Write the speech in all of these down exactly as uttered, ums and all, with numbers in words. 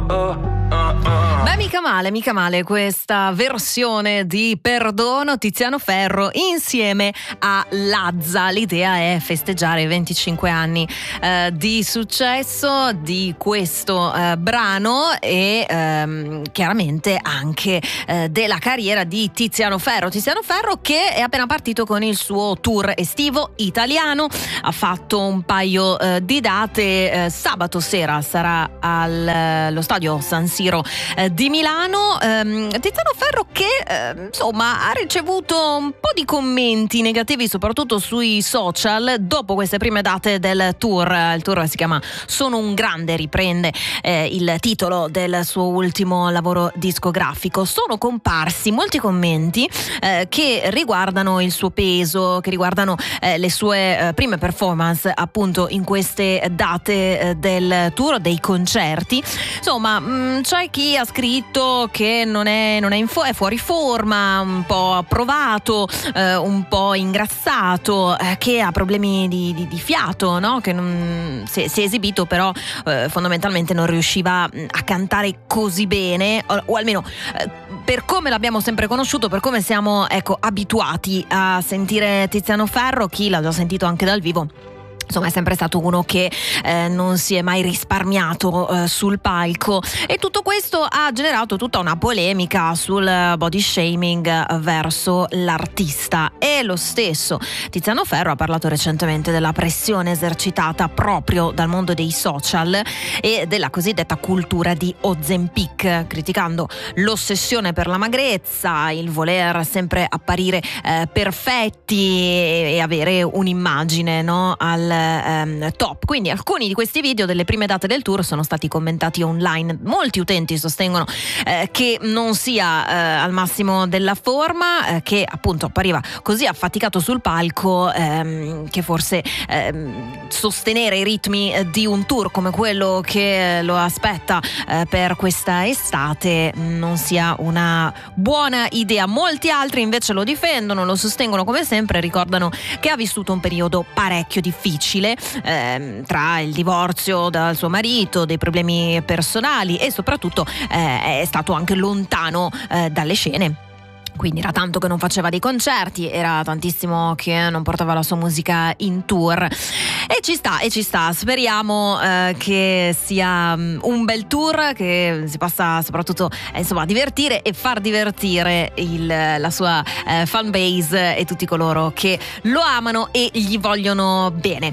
Beh, mica male, mica male questa versione di Perdono, Tiziano Ferro insieme a Lazza. L'idea è festeggiare i venticinque anni eh, di successo di questo eh, brano e ehm, chiaramente anche eh, della carriera di Tiziano Ferro. Tiziano Ferro che è appena partito con il suo tour estivo italiano, ha fatto un paio eh, di date, eh, sabato sera sarà allo stadio San Siro eh, di Milano. ehm, Tiziano Ferro che eh, insomma ha ricevuto un po' di commenti negativi soprattutto sui social dopo queste prime date del tour. Il tour si chiama Sono un grande, riprende eh, il titolo del suo ultimo lavoro discografico. Sono comparsi molti commenti eh, che riguardano il suo peso, che riguardano eh, le sue eh, prime performance appunto in queste date eh, del tour, dei concerti. Insomma, mh, c'è chi ha scritto che non è, non è, in fo- è fuori forma, un po' approvato, eh, un po' ingrassato, eh, che ha problemi di, di, di fiato, no? Che non, si, si è esibito però eh, fondamentalmente non riusciva a cantare così bene, o, o almeno eh, per come l'abbiamo sempre conosciuto, per come siamo ecco abituati a sentire Tiziano Ferro. Chi l'ha già sentito anche dal vivo, insomma, è sempre stato uno che eh, non si è mai risparmiato eh, sul palco, e tutto questo ha generato tutta una polemica sul body shaming verso l'artista. E lo stesso Tiziano Ferro ha parlato recentemente della pressione esercitata proprio dal mondo dei social e della cosiddetta cultura di Ozempic, criticando l'ossessione per la magrezza, il voler sempre apparire eh, perfetti e, e avere un'immagine, no, al ehm, top. Quindi alcuni di questi video delle prime date del tour sono stati commentati online. Molti utenti sostengono eh, che non sia eh, al massimo della forma, eh, che appunto appariva così affaticato sul palco, ehm, che forse ehm, sostenere i ritmi di un tour come quello che lo aspetta eh, per questa estate non sia una buona idea. Molti altri invece lo difendono, lo sostengono come sempre, ricordano che ha vissuto un periodo parecchio difficile ehm, tra il divorzio dal suo marito, dei problemi personali e soprattutto eh, è stato anche lontano eh, dalle scene. Quindi era tanto che non faceva dei concerti, era tantissimo che non portava la sua musica in tour, e ci sta, e ci sta. Speriamo eh, che sia um, un bel tour, che si possa soprattutto eh, insomma divertire e far divertire il, la sua eh, fan base e tutti coloro che lo amano e gli vogliono bene.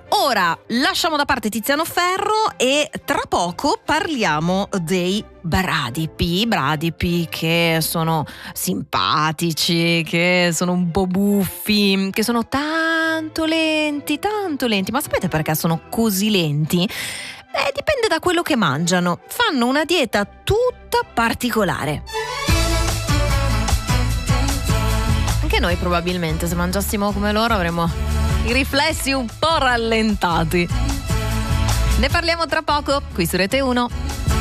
Ora lasciamo da parte Tiziano Ferro e tra poco parliamo dei Bradipi, Bradipi che sono simpatici, che sono un po' buffi, che sono tanto lenti, tanto lenti. Ma sapete perché sono così lenti? Eh, dipende da quello che mangiano. Fanno una dieta tutta particolare. Anche noi probabilmente, se mangiassimo come loro, avremmo i riflessi un po' rallentati. Ne parliamo tra poco qui su Rete uno.